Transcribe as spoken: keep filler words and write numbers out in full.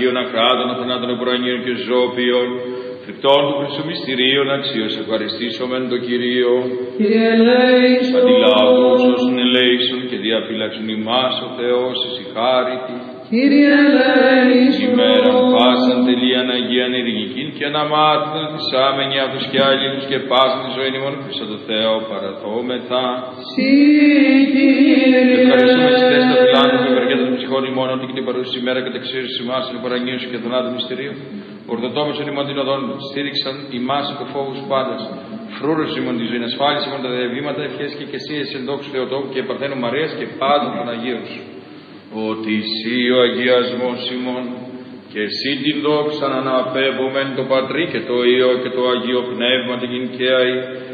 Αγίων Ακράτων, Αθανάτων Επουρανίων και Ζώπιων, φρικτών του Χριστού Μυστηρίων, αξίως ευχαριστήσομεν το Κυρίο. Κύριε ελέησον. Αντιλάβους όσων ελέησον και διαφύλαξον ημάς ο Θεός εις η χάριτη. Κύριε ελέησον. Ημέραν πάσαν τελείαν Αγίαν ειρηνικήν και αναμάρτητον tisάμενοι από τους και άλλους και πάσαν τη ζωή ημών Χριστό το Θεό παραθόμεθα. Συ, Κύριε. Ευχαριστούμε τις θέσεις των φιλάνων που ευεργέτα των ψυχών ημών ότι και την παρούση ημέρα κατεξαίρεσης ημάς εν παραγνίου σου και θανάτου μυστηρίου. Ορθοτόμησον ημών την οδόν στήριξαν ημάς από φόβους πάντας. Φρούρους ημών τη ζωή, ασφάλιση ημών τα διαβήματα, ευχές και κεσίες εν δόξου Θεοτόκου και Παρθένου Μαρίας και πάντων των Αγίων σου. Ότι εσύ ο αγιασμός ημών και εσύ την δόξα να αναπέμπομεν το Πατρί και το Υιό και το Αγίο Πνεύμα την και αη